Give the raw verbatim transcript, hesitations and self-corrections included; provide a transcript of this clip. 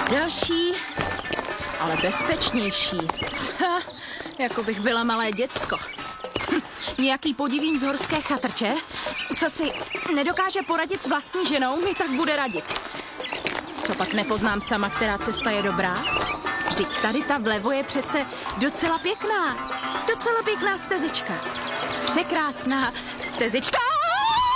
Další, ale bezpečnější. Co? Jako bych byla malé děcko. Hm, nějaký podivín z horské chatrče, co si nedokáže poradit s vlastní ženou, mi tak bude radit. Co pak nepoznám sama, která cesta je dobrá? Vždyť tady ta vlevo je přece docela pěkná. Docela pěkná stezička. Překrásná stezička.